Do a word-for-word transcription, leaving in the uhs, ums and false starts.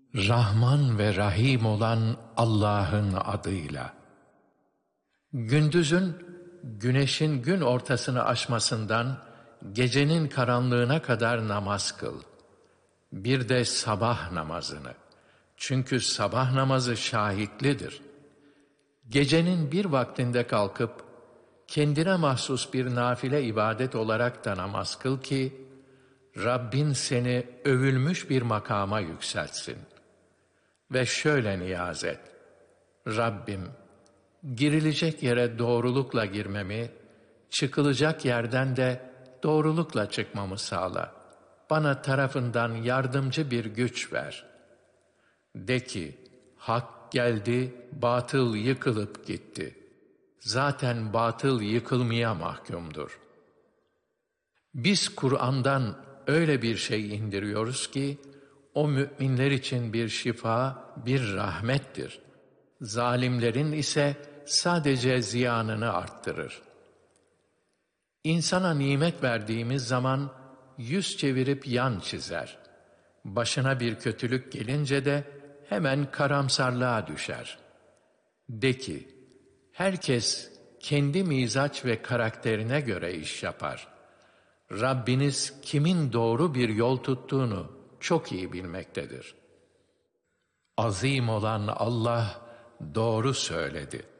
Rahman ve Rahim olan Allah'ın adıyla. Gündüzün, güneşin gün ortasını aşmasından gecenin karanlığına kadar namaz kıl. Bir de sabah namazını. Çünkü sabah namazı şahitlidir. Gecenin bir vaktinde kalkıp, kendine mahsus bir nafile ibadet olarak da namaz kıl ki, Rabbin seni övülmüş bir makama yükseltsin. Ve şöyle niyaz et: Rabbim, girilecek yere doğrulukla girmemi, çıkılacak yerden de doğrulukla çıkmamı sağla. Bana tarafından yardımcı bir güç ver. De ki, hak geldi, batıl yıkılıp gitti. Zaten batıl yıkılmaya mahkumdur. Biz Kur'an'dan öyle bir şey indiriyoruz ki, o müminler için bir şifa, bir rahmettir. Zalimlerin ise sadece ziyanını arttırır. İnsana nimet verdiğimiz zaman yüz çevirip yan çizer. Başına bir kötülük gelince de hemen karamsarlığa düşer. De ki, herkes kendi mizaç ve karakterine göre iş yapar. Rabbiniz kimin doğru bir yol tuttuğunu çok iyi bilmektedir. Azim olan Allah doğru söyledi.